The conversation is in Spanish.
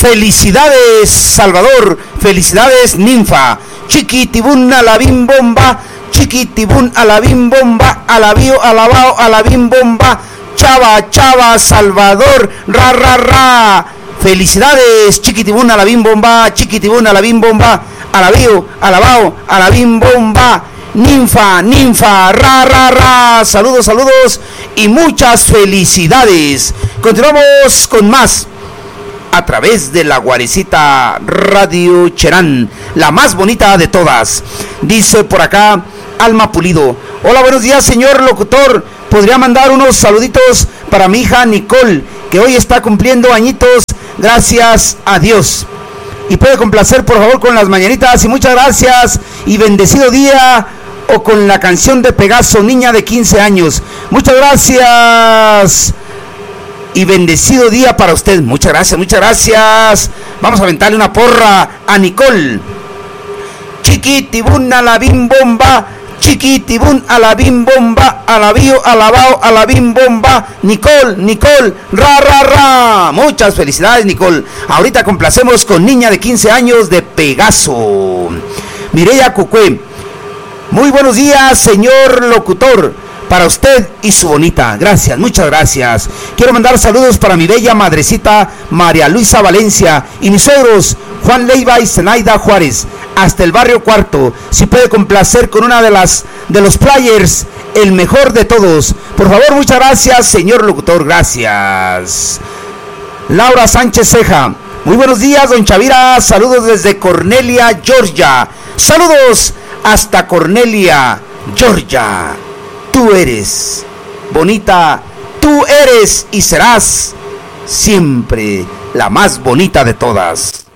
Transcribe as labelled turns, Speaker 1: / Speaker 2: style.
Speaker 1: Felicidades Salvador, felicidades Ninfa, chiquitibún alabim bomba, chiquitibún alabim bomba, alabío, alabao, alabim bomba, chava, chava, Salvador, ra, ra, ra. Felicidades, chiquitibún alabim bomba, chiquitibún alabim bomba, alabío, alabao, alabim bomba, ninfa, ninfa, ra, ra, ra. Saludos, saludos y muchas felicidades. Continuamos con más a través de la Guarecita Radio Cherán, la más bonita de todas. Dice por acá Alma Pulido: hola, buenos días, señor locutor. ¿Podría mandar unos saluditos para mi hija Nicole, que hoy está cumpliendo añitos? Gracias a Dios. Y puede complacer por favor con las mañanitas. Y muchas gracias y bendecido día. O con la canción de Pegaso, niña de 15 años. Muchas gracias y bendecido día para usted. Muchas gracias, muchas gracias. Vamos a aventarle una porra a Nicole. Chiquitibún alabim bomba, chiquitibún alabim bomba, alabío, alabao, alabim bomba, Nicole, Nicole, ra, ra, ra. Muchas felicidades, Nicole. Ahorita complacemos con niña de 15 años de Pegaso. Mireya Cucue: muy buenos días, señor locutor, para usted y su bonita. Gracias, muchas gracias. Quiero mandar saludos para mi bella madrecita María Luisa Valencia y mis suegros Juan Leiva y Zenaida Juárez, hasta el barrio Cuarto. Si puede complacer con una de los players, el mejor de todos. Por favor, muchas gracias, señor locutor. Gracias. Laura Sánchez Ceja: muy buenos días, don Chavira. Saludos desde Cornelia, Georgia. Saludos hasta Cornelia, Georgia. Tú eres bonita, tú eres y serás siempre la más bonita de todas.